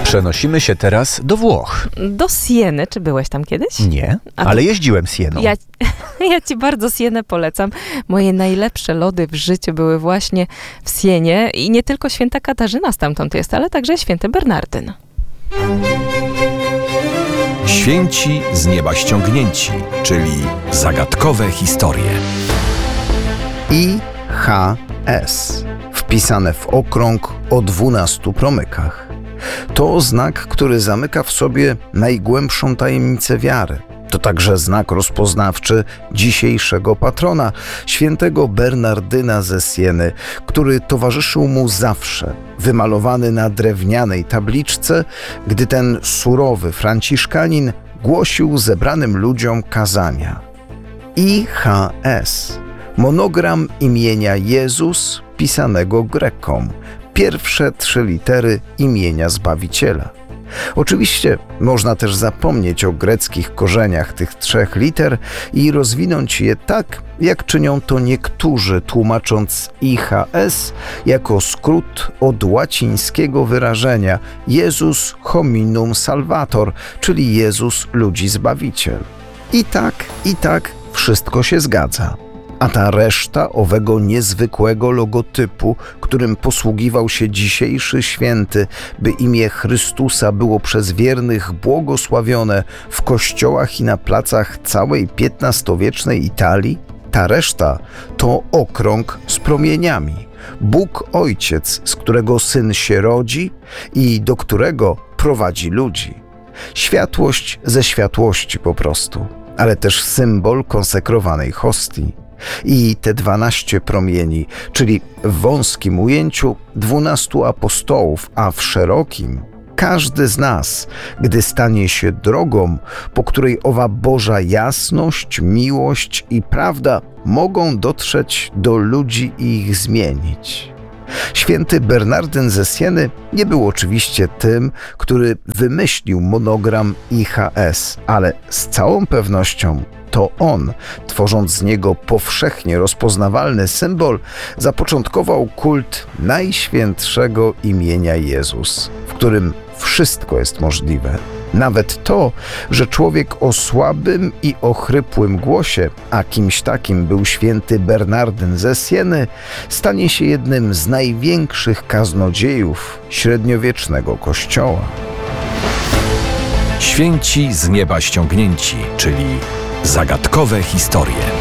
Przenosimy się teraz do Włoch. Do Sieny. Czy byłeś tam kiedyś? Nie, ale jeździłem Sieną. Ja ci bardzo Sienę polecam. Moje najlepsze lody w życiu były właśnie w Sienie. I nie tylko święta Katarzyna stamtąd jest, ale także święty Bernardyn. Święci z nieba ściągnięci, czyli zagadkowe historie. IHS, wpisane w okrąg o 12 promykach. To znak, który zamyka w sobie najgłębszą tajemnicę wiary. To także znak rozpoznawczy dzisiejszego patrona, świętego Bernardyna ze Sieny, który towarzyszył mu zawsze, wymalowany na drewnianej tabliczce, gdy ten surowy franciszkanin głosił zebranym ludziom kazania. IHS, monogram imienia Jezus pisanego Grekom, pierwsze 3 litery imienia Zbawiciela. Oczywiście można też zapomnieć o greckich korzeniach tych 3 liter i rozwinąć je tak, jak czynią to niektórzy, tłumacząc IHS jako skrót od łacińskiego wyrażenia Jezus hominum salvator, czyli Jezus ludzi Zbawiciel. I tak wszystko się zgadza. A ta reszta owego niezwykłego logotypu, którym posługiwał się dzisiejszy święty, by imię Chrystusa było przez wiernych błogosławione w kościołach i na placach całej XV-wiecznej Italii, ta reszta to okrąg z promieniami. Bóg Ojciec, z którego Syn się rodzi i do którego prowadzi ludzi. Światłość ze światłości po prostu, ale też symbol konsekrowanej hostii. I te 12 promieni, czyli w wąskim ujęciu 12 apostołów, a w szerokim każdy z nas, gdy stanie się drogą, po której owa Boża jasność, miłość i prawda mogą dotrzeć do ludzi i ich zmienić. Święty Bernardyn ze Sieny nie był oczywiście tym, który wymyślił monogram IHS, ale z całą pewnością to on, tworząc z niego powszechnie rozpoznawalny symbol, zapoczątkował kult najświętszego imienia Jezus, w którym wszystko jest możliwe. Nawet to, że człowiek o słabym i ochrypłym głosie, a kimś takim był święty Bernardyn ze Sieny, stanie się jednym z największych kaznodziejów średniowiecznego Kościoła. Święci z nieba ściągnięci, czyli zagadkowe historie.